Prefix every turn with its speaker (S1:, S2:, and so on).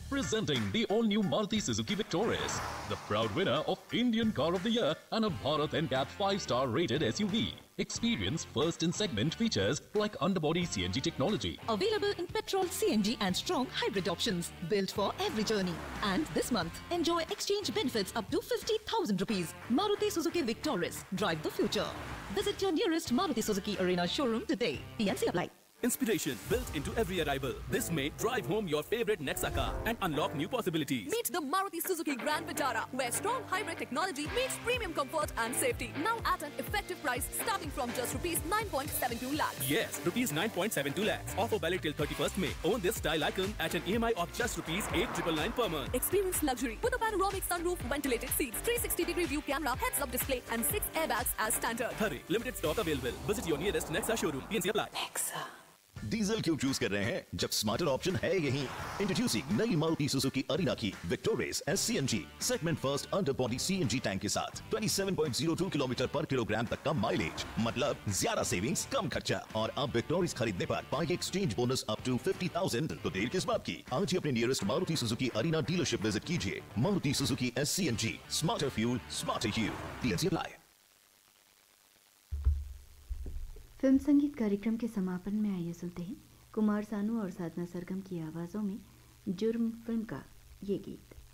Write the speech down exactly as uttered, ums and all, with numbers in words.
S1: Presenting the all-new Maruti Suzuki Victoris, the proud winner of Indian Car of the Year and a Bharat N C A P five-star rated S U V. Experience first-in-segment features like underbody C N G technology.
S2: Available in petrol, C N G and strong hybrid options. Built for every journey. And this month, enjoy exchange benefits up to fifty thousand rupees. Maruti Suzuki Victoris. Drive the future. Visit your nearest Maruti Suzuki Arena showroom today. T N C apply.
S3: Inspiration built into every arrival. This May, drive home your favorite Nexa car and unlock new possibilities.
S4: Meet the Maruti Suzuki Grand Vitara, where strong hybrid technology meets premium comfort and safety. Now at an effective price starting from just rupees nine point seven two lakhs.
S3: Yes, rupees nine point seven two lakhs. Offer valid till thirty-first May. Own this style icon at an E M I of just rupees eight nine nine nine per month.
S4: Experience luxury with a panoramic sunroof, ventilated seats, three sixty degree view camera, heads-up display, and six airbags as standard.
S3: Hurry, limited stock available. Visit your nearest Nexa showroom. T N C apply.
S4: Nexa.
S5: Diesel क्यों choose कर रहे हैं जब smarter option है यही। Introducing नई Maruti Suzuki arena की Victoris S C N G segment first under body C N G tank के साथ सत्ताईस पॉइंट ज़ीरो दो किलोमीटर पर किलोग्राम तक का माइलेज, मतलब ज्यादा सेविंग्स कम खर्चा। और अब विक्टोरिस खरीदने पर पाएंगे exchange bonus up to fifty thousand. तो देर किस बात की, आज ही अपने nearest Maruti Suzuki arena dealership visit कीजिए। Maruti Suzuki S C N G, smarter fuel, smarter you. T N C apply.
S6: Film संगीत कार्यक्रम के समापन में आइए सुनते हैं कुमार सानू और साधना सरगम की आवाज़ों में जुर्म फिल्म का ये गीत।